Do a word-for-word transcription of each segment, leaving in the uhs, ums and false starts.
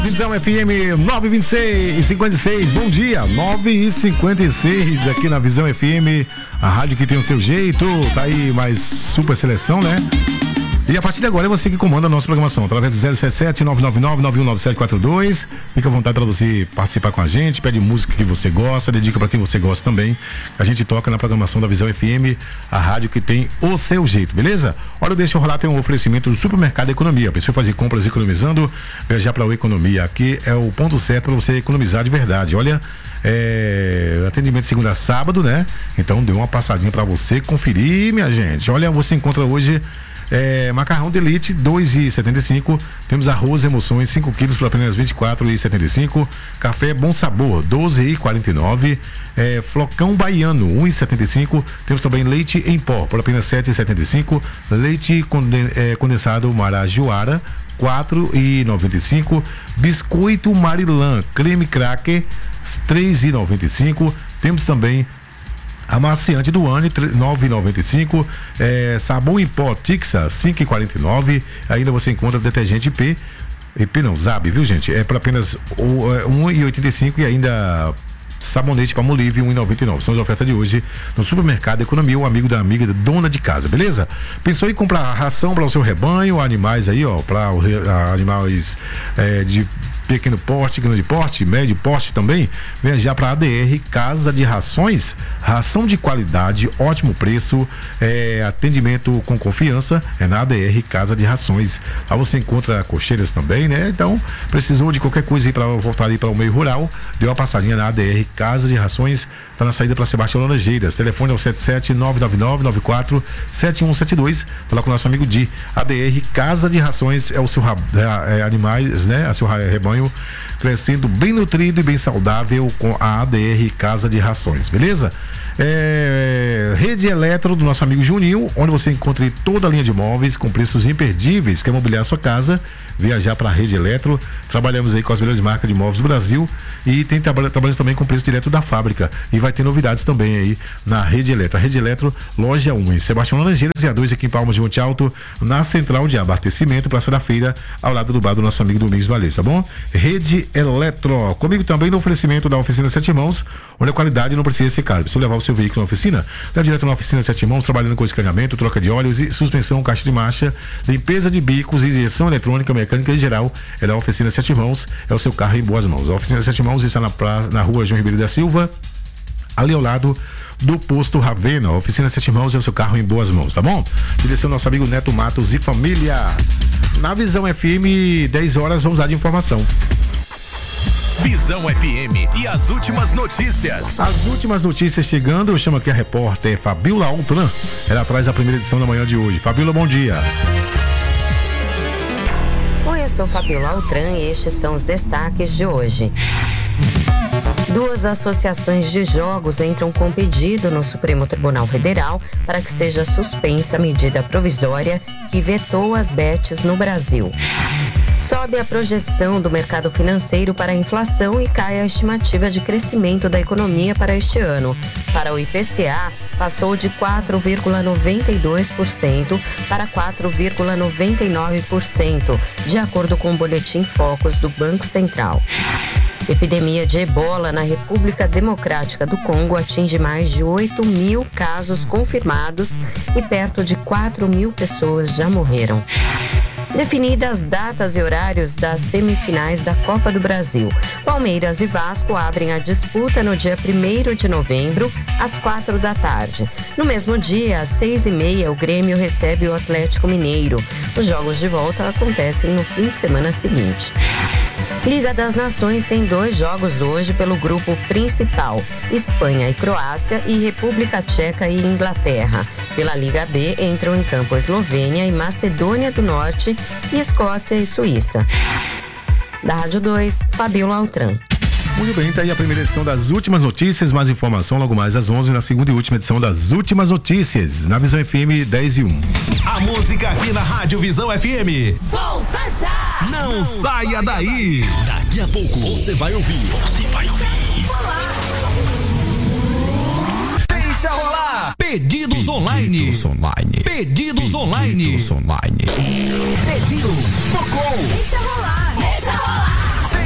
Visão F M nove vinte e seis e cinquenta e seis, bom dia, nove e cinquenta e seis aqui na Visão F M, a rádio que tem o seu jeito, tá aí mais super seleção, né? E a partir de agora é você que comanda a nossa programação, através do zero sete sete, nove nove nove, nove um nove sete quatro dois. Fica à vontade para você participar com a gente, pede música que você gosta, dedica para quem você gosta também. A gente toca na programação da Visão F M, a rádio que tem o seu jeito, beleza? Olha, deixa eu rolar, tem um oferecimento do Supermercado Economia. Precisa fazer compras economizando, viajar para o Economia. Aqui é o ponto certo para você economizar de verdade. Olha, é, atendimento de segunda a sábado, né? Então dê uma passadinha para você conferir, minha gente. Olha, você encontra hoje É, macarrão de elite, dois e setenta e cinco. Temos arroz emoções, cinco quilos por apenas vinte e quatro e setenta e cinco. Café Bom Sabor, doze e quarenta e nove. É, flocão baiano, um e setenta e cinco. Temos também leite em pó por apenas sete e setenta e cinco. Leite conden, é, condensado Marajoara, quatro e noventa e cinco. Biscoito Marilã, creme cracker, três e noventa e cinco. Temos também amaciante do Anne, nove e noventa e cinco. É, sabão em pó Tixa, cinco e quarenta e nove. Ainda você encontra detergente I P, I P não, Zab, viu, gente? É para apenas um e oitenta e cinco. E ainda sabonete Palmolive, um e noventa e nove. São as ofertas de hoje no Supermercado Economia, um amigo da amiga dona de casa, beleza? Pensou em comprar ração para o seu rebanho, animais aí, ó, para animais é, de pequeno porte, grande porte, médio porte também, viajar para a D R Casa de Rações, ração de qualidade, ótimo preço, é, atendimento com confiança, é na A D R Casa de Rações. Lá você encontra cocheiras também, né? Então, precisou de qualquer coisa aí para voltar aí para o meio rural, deu uma passadinha na A D R Casa de Rações, tá na saída para Sebastião Laranjeiras. Telefone é o sete sete nove nove nove nove quatro sete um sete dois. Fala com o nosso amigo Di. A D R Casa de Rações é o seu é, é, animais, né? A seu rebanho crescendo bem nutrido e bem saudável com a A D R Casa de Rações, beleza? É, Rede Eletro do nosso amigo Juninho, onde você encontra toda a linha de móveis com preços imperdíveis. Quer mobiliar sua casa? Viajar para a Rede Eletro. Trabalhamos aí com as melhores marcas de móveis do Brasil e tem trabalha, trabalhamos também com preço direto da fábrica, e vai ter novidades também aí na Rede Eletro. A Rede Eletro, loja um em Sebastião Laranjeiras e a dois aqui em Palmas de Monte Alto, na central de abastecimento, Praça da Feira, ao lado do bar do nosso amigo Domingos Valês, tá bom? Rede Eletro. Comigo também no oferecimento da Oficina Sete Mãos, onde a qualidade não precisa ser cara. Se levar o seu veículo na oficina, dá direto na Oficina Sete Mãos, trabalhando com escaneamento, troca de óleos e suspensão, caixa de marcha, limpeza de bicos, injeção eletrônica, mecânica em geral. É da Oficina Sete Mãos, é o seu carro em boas mãos. A Oficina Sete Mãos está na, pra, na rua João Ribeiro da Silva, ali ao lado do posto Ravena. A Oficina Sete Mãos é o seu carro em boas mãos, tá bom? Direção nosso amigo Neto Matos e família. Na Visão F M, dez horas, vamos dar de informação. Visão F M e as últimas notícias. As últimas notícias chegando, eu chamo aqui a repórter Fabiola Altran. Ela traz a primeira edição da manhã de hoje. Fabiola, bom dia. Oi, eu sou Fabiola Altran e estes são os destaques de hoje. Duas associações de jogos entram com pedido no Supremo Tribunal Federal para que seja suspensa a medida provisória que vetou as bets no Brasil. Sobe a projeção do mercado financeiro para a inflação e cai a estimativa de crescimento da economia para este ano. Para o I P C A, passou de quatro vírgula noventa e dois por cento para quatro vírgula noventa e nove por cento, de acordo com o boletim Focus do Banco Central. Epidemia de ebola na República Democrática do Congo atinge mais de oito mil casos confirmados e perto de quatro mil pessoas já morreram. Definidas datas e horários das semifinais da Copa do Brasil. Palmeiras e Vasco abrem a disputa no dia primeiro de novembro, às quatro da tarde. No mesmo dia, às seis e meia, o Grêmio recebe o Atlético Mineiro. Os jogos de volta acontecem no fim de semana seguinte. Liga das Nações tem dois jogos hoje pelo grupo principal, Espanha e Croácia e República Tcheca e Inglaterra. Pela Liga B entram em campo Eslovênia e Macedônia do Norte e Escócia e Suíça. Da Rádio dois, Fabiola Altran. Muito bem, tá aí a primeira edição das últimas notícias, mais informação logo mais às onze na segunda e última edição das últimas notícias, na Visão F M dez e um. A música aqui na Rádio Visão F M. Solta já! Não, Não saia, saia daí. daí! Daqui a pouco você vai ouvir. Você vai ouvir. Deixa rolar! Pedidos, Pedidos online. online. Pedidos online. Pedidos online. Pedido, tocou. Deixa rolar, deixa rolar.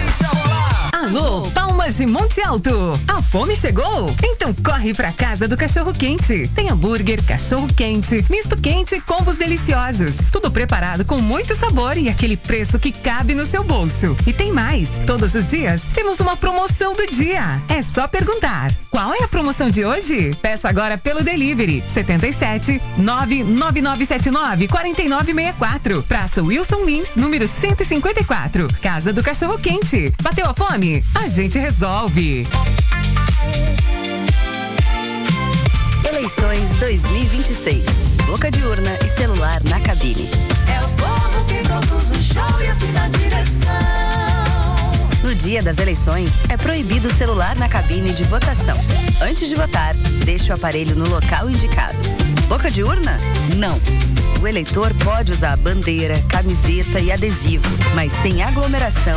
Alô, Palmas e Monte Alto. A fome chegou? Então corre pra casa do Cachorro Quente. Tem hambúrguer, cachorro quente, misto quente e combos deliciosos. Tudo preparado com muito sabor e aquele preço que cabe no seu bolso. E tem mais. Todos os dias temos uma promoção do dia. É só perguntar. Qual é a promoção de hoje? Peça agora pelo delivery setenta e sete, nove nove nove sete nove, quatro nove seis quatro. Praça Wilson Lins, número cento e cinquenta e quatro. Casa do Cachorro Quente. Bateu a fome? A gente resolve. Eleições dois mil e vinte e seis. Boca de urna e celular na cabine. É o povo que produz o show e assim dá direção. No dia das eleições, é proibido o celular na cabine de votação. Antes de votar, deixe o aparelho no local indicado. Boca de urna? Não. O eleitor pode usar bandeira, camiseta e adesivo, mas sem aglomeração